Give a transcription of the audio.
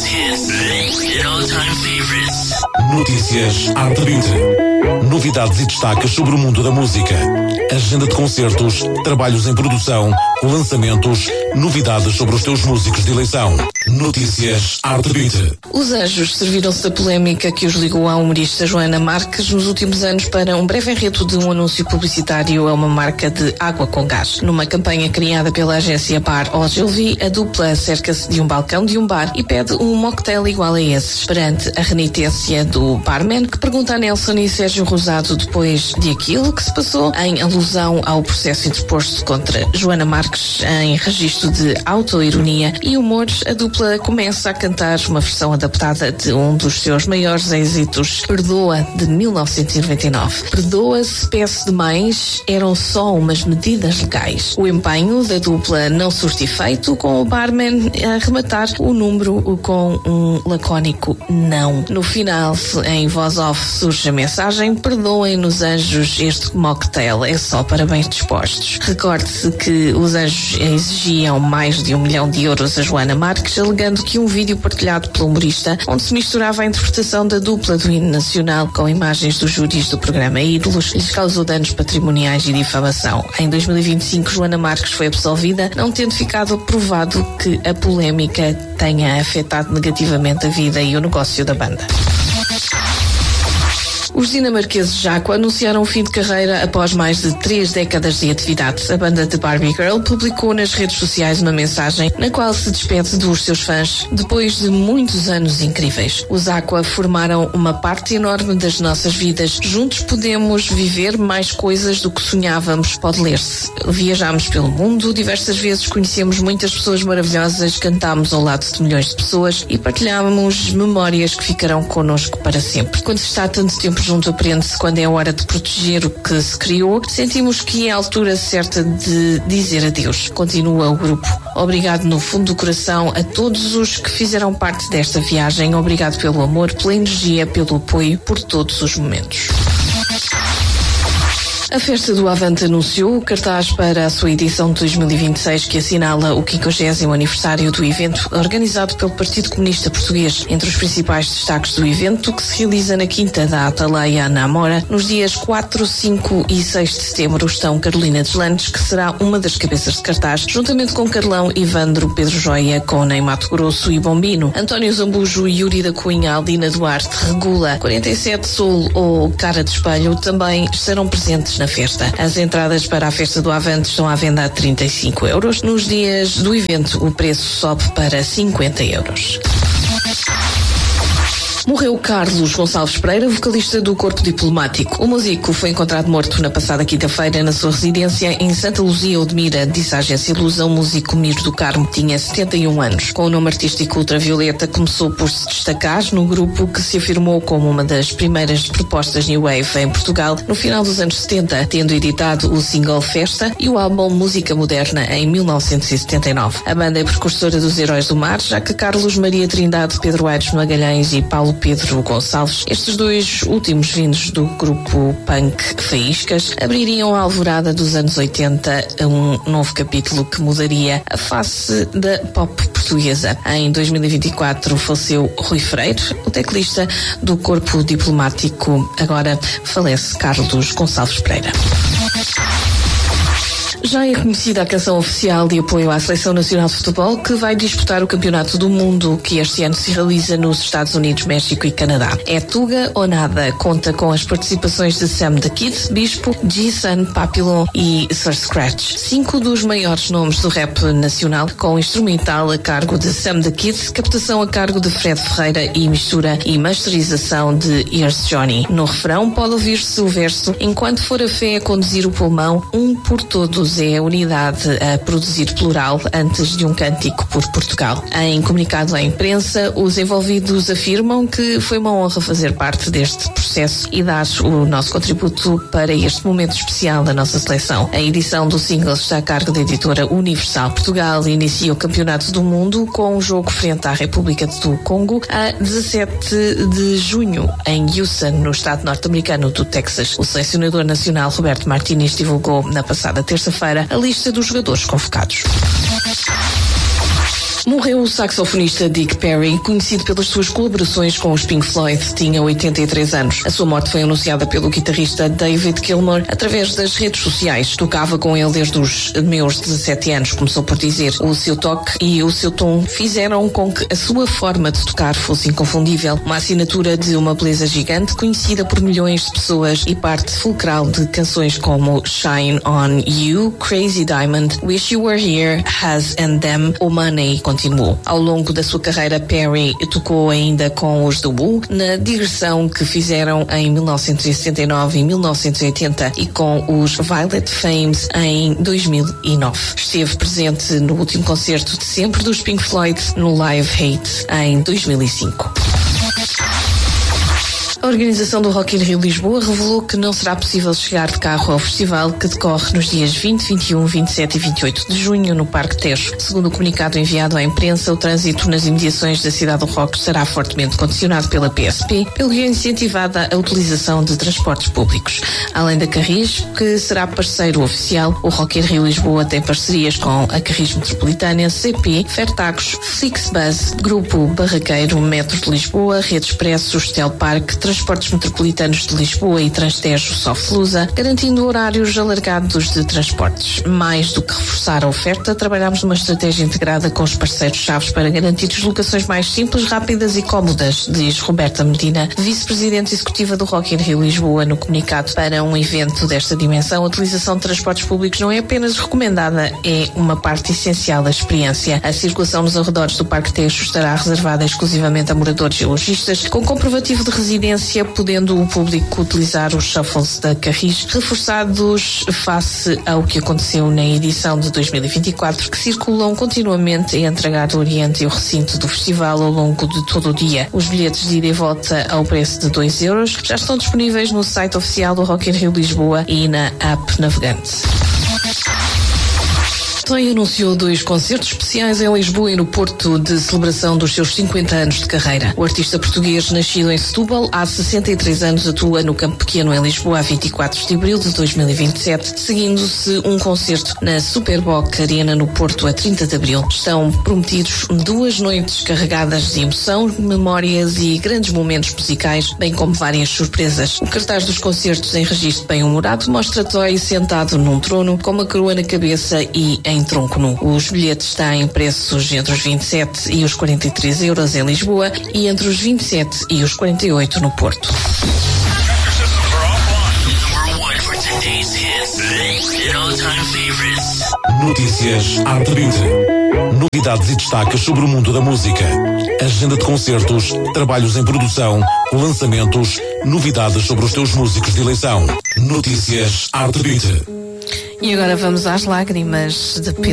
Notícias Arte Beat. Novidades e destaques sobre o mundo da música. Agenda de concertos, trabalhos em produção, lançamentos, novidades sobre os teus músicos de eleição. Notícias Arte Beat. Os Anjos serviram-se da polémica que os ligou à humorista Joana Marques nos últimos anos para um breve enredo de um anúncio publicitário a uma marca de água com gás. Numa campanha criada pela agência Bar Ogilvy, a dupla cerca-se de um balcão de um bar e pede um mocktail igual a esses, perante a renitência do barman, que pergunta a Nelson e Sérgio Rosado depois de aquilo que se passou, em alusão ao processo interposto contra Joana Marques em registro de autoironia e humor. A dupla começa a cantar uma versão adaptada de um dos seus maiores êxitos, Perdoa, de 1999. Perdoa-se, peço demais, eram só umas medidas legais. O empenho da dupla não surte efeito, com o barman a rematar o número com um lacónico não. No final, em voz off, surge a mensagem: perdoem-nos, Anjos, este mocktail é só para bem dispostos. Recorde-se que os Anjos exigiam mais de €1 milhão a Joana Marques, alegando que um vídeo partilhado pelo humorista, onde se misturava a interpretação da dupla do hino nacional com imagens dos júris do programa Ídolos, lhes causou danos patrimoniais e difamação. Em 2025, Joana Marques foi absolvida, não tendo ficado provado que a polémica tenha afetado negativamente a vida e o negócio da banda. Os dinamarqueses Jaco anunciaram o fim de carreira após mais de 3 décadas de atividade. A banda de Barbie Girl publicou nas redes sociais uma mensagem na qual se despede dos seus fãs depois de muitos anos incríveis. Os Aqua formaram uma parte enorme das nossas vidas. Juntos podemos viver mais coisas do que sonhávamos. Pode ler-se. Viajámos pelo mundo, diversas vezes conhecemos muitas pessoas maravilhosas, cantámos ao lado de milhões de pessoas e partilhámos memórias que ficarão connosco para sempre. Quando se está tanto tempo junto, aprende-se quando é hora de proteger o que se criou. Sentimos que é a altura certa de dizer adeus. Continua o grupo. Obrigado no fundo do coração a todos os que fizeram parte desta viagem. Obrigado pelo amor, pela energia, pelo apoio, por todos os momentos. A Festa do Avante anunciou o cartaz para a sua edição de 2026, que assinala o 50º aniversário do evento organizado pelo Partido Comunista Português. Entre os principais destaques do evento, que se realiza na Quinta da Atalaia, na Amora, nos dias 4, 5 e 6 de setembro, estão Carolina Deslandes, que será uma das cabeças de cartaz, juntamente com Carlão, Ivandro, Pedro Joia, Cona, Mato Grosso e Bombino, António Zambujo, Yuri da Cunha, Aldina Duarte, Regula, 47 Sul ou Cara de Espelho também estarão presentes na festa. As entradas para a Festa do Avante estão à venda a €35. Nos dias do evento, o preço sobe para €50. Morreu Carlos Gonçalves Pereira, vocalista do Corpo Diplomático. O músico foi encontrado morto na passada quinta-feira na sua residência em Santa Luzia, Odmira, disse a agência Lusa. O músico Miro do Carmo tinha 71 anos. Com o nome artístico Ultravioleta, começou por se destacar no grupo que se afirmou como uma das primeiras propostas New Wave em Portugal no final dos anos 70, tendo editado o single Festa e o álbum Música Moderna em 1979. A banda é precursora dos Heróis do Mar, já que Carlos Maria Trindade, Pedro Aires Magalhães e Paulo Pedro Gonçalves, estes dois últimos vindos do grupo punk Faíscas, abririam a alvorada dos anos 80 a um novo capítulo que mudaria a face da pop portuguesa. Em 2024 faleceu Rui Freire, o teclista do Corpo Diplomático. Agora falece Carlos Gonçalves Pereira. Já é conhecida a canção oficial de apoio à Seleção Nacional de Futebol, que vai disputar o Campeonato do Mundo, que este ano se realiza nos Estados Unidos, México e Canadá. É Tuga ou Nada. Conta com as participações de Sam the Kid, Bispo, G-Sun, Papillon e Sir Scratch. 5 dos maiores nomes do rap nacional, com instrumental a cargo de Sam the Kid, captação a cargo de Fred Ferreira e mistura e masterização de Here's Johnny. No refrão pode ouvir-se o verso: enquanto for a fé a conduzir o pulmão, um por todos é a unidade a produzir plural antes de um cântico por Portugal. Em comunicado à imprensa, os envolvidos afirmam que foi uma honra fazer parte deste processo e dar o nosso contributo para este momento especial da nossa seleção. A edição do single está a cargo da editora Universal. Portugal inicia o Campeonato do Mundo com um jogo frente à República do Congo a 17 de junho em Houston, no estado norte-americano do Texas. O selecionador nacional Roberto Martínez divulgou na passada terça-feira a lista dos jogadores convocados. Morreu o saxofonista Dick Perry, conhecido pelas suas colaborações com os Pink Floyd. Tinha 83 anos. A sua morte foi anunciada pelo guitarrista David Gilmour através das redes sociais. Tocava com ele desde os meus 17 anos, começou por dizer. O seu toque e o seu tom fizeram com que a sua forma de tocar fosse inconfundível. Uma assinatura de uma beleza gigante, conhecida por milhões de pessoas e parte fulcral de canções como Shine On You, Crazy Diamond, Wish You Were Here, Has and Them ou Money. Continuou. Ao longo da sua carreira, Perry tocou ainda com os The Who, na digressão que fizeram em 1969 e 1980 e com os Violet Femmes em 2009. Esteve presente no último concerto de sempre dos Pink Floyd no Live Aid em 2005. A organização do Rock in Rio Lisboa revelou que não será possível chegar de carro ao festival, que decorre nos dias 20, 21, 27 e 28 de junho no Parque Tejo. Segundo o comunicado enviado à imprensa, o trânsito nas imediações da Cidade do Rock será fortemente condicionado pela PSP, pelo que é incentivada a utilização de transportes públicos. Além da Carris, que será parceiro oficial, o Rock in Rio Lisboa tem parcerias com a Carris Metropolitana, CP, Fertagos, Flixbus, Grupo Barraqueiro, Metro de Lisboa, Rede Expresso, Telpark, Transportes Metropolitanos de Lisboa e Transtejo Soflusa, garantindo horários alargados de transportes. Mais do que reforçar a oferta, trabalhamos numa estratégia integrada com os parceiros-chave para garantir deslocações mais simples, rápidas e cómodas, diz Roberta Medina, vice-presidente executiva do Rock in Rio Lisboa, no comunicado. Para um evento desta dimensão, a utilização de transportes públicos não é apenas recomendada, é uma parte essencial da experiência. A circulação nos arredores do Parque Tejo estará reservada exclusivamente a moradores e lojistas, com comprovativo de residência, podendo o público utilizar os shuffles da Carris, reforçados face ao que aconteceu na edição de 2024, que circulam continuamente entre a Gare do Oriente e o recinto do festival ao longo de todo o dia. Os bilhetes de ida e volta ao preço de 2 euros já estão disponíveis no site oficial do Rock in Rio Lisboa e na app navegante. Toy anunciou 2 concertos especiais em Lisboa e no Porto de celebração dos seus 50 anos de carreira. O artista português, nascido em Setúbal, há 63 anos atua no Campo Pequeno em Lisboa a 24 de abril de 2027, seguindo-se um concerto na Superboc Arena no Porto a 30 de abril. Estão prometidos 2 noites carregadas de emoção, memórias e grandes momentos musicais, bem como várias surpresas. O cartaz dos concertos em registro bem-humorado mostra Toy sentado num trono com uma coroa na cabeça e em tronco nu. Os bilhetes têm preços entre os 27 e os 43 euros em Lisboa e entre os 27 e os 48 no Porto. Notícias Arte Beat. Novidades e destaques sobre o mundo da música. Agenda de concertos, trabalhos em produção, lançamentos, novidades sobre os teus músicos de eleição. Notícias Arte Beat. E agora vamos às lágrimas de Pedro.